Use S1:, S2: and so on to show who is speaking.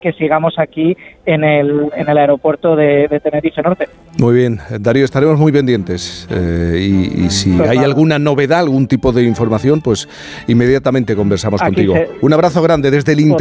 S1: que sigamos aquí en el aeropuerto de Tenerife Norte.
S2: Muy bien, Darío, estaremos muy pendientes y si hay alguna novedad, algún tipo de información, pues inmediatamente conversamos contigo. Un abrazo grande desde el